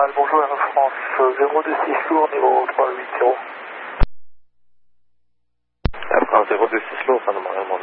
Montréal, bonjour Air France, 026 lourd, niveau 380. Air France 026 lourd, ça ne m'a rien demandé.